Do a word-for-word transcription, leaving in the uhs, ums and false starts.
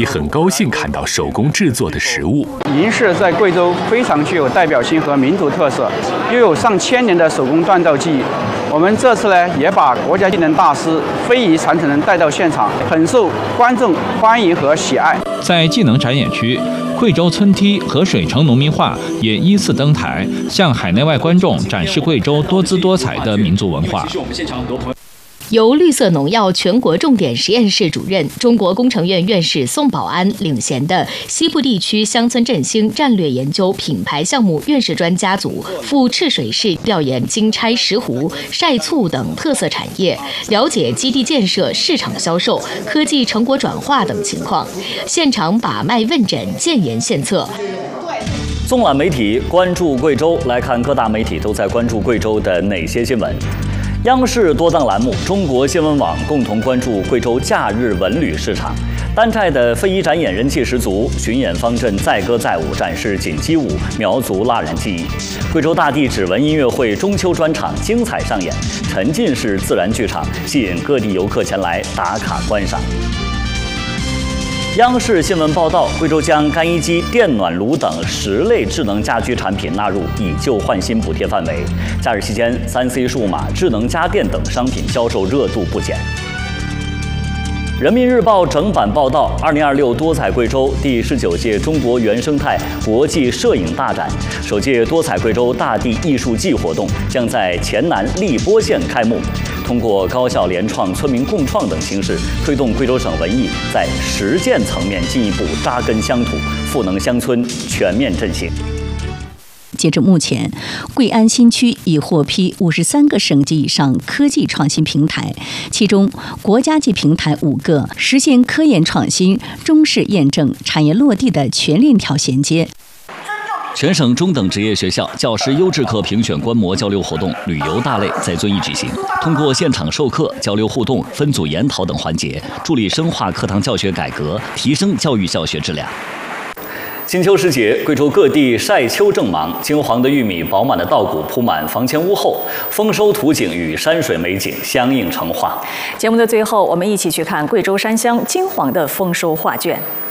以很高兴看到手工制作的食物。 银饰在贵州非常具有代表性和民族特色，又有上千年的手工锻造技艺。我们这次呢，也把国家技能大师非遗传承人带到现场，很受观众欢迎和喜爱。 在技能展演区，贵州村梯和水城农民画也依次登台，向海内外观众展示贵州多姿多彩的民族文化。 由绿色农药全国重点实验室主任、中国工程院院士宋保安领衔的西部地区乡村振兴战略研究品牌项目院士专家组赴赤水市调研金钗、石斛、晒醋等特色产业，了解基地建设、市场销售、科技成果转化等情况，现场把脉问诊、建言献策。 纵览媒体关注贵州，来看各大媒体都在关注贵州的哪些新闻。央视多档栏目、中国新闻网共同关注贵州假日文旅市场。丹寨的非遗展演人气十足，巡演方阵载歌载舞，展示锦鸡舞、苗族蜡染技艺。贵州大地指纹音乐会中秋专场精彩上演，沉浸式自然剧场吸引各地游客前来打卡观赏。央视新闻报道，贵州将干衣机、电暖炉等十类智能家居产品纳入以旧换新补贴范围。假日期间，三 C 数码、智能家电等商品销售热度不减。人民日报整版报道，二零二六多彩贵州第十九届中国原生态国际摄影大展，首届多彩贵州大地艺术季活动将在黔南荔波县开幕。通过高校联创、村民共创等形式，推动贵州省文艺在实践层面进一步扎根乡土，赋能乡村全面振兴。 截至目前，贵安新区已获批五十三个省级以上科技创新平台，其中国家级平台五个，实现科研创新、中试验证、产业落地的全链条衔接。 全省中等职业学校教师优质课评选观摩交流活动旅游大类在遵义举行，通过现场授课、交流互动、分组研讨等环节，助力深化课堂教学改革，提升教育教学质量。金秋时节，贵州各地晒秋正忙，金黄的玉米、饱满的稻谷铺满房前屋后，丰收图景与山水美景相映成画。 节目的最后，我们一起去看贵州山乡金黄的丰收画卷。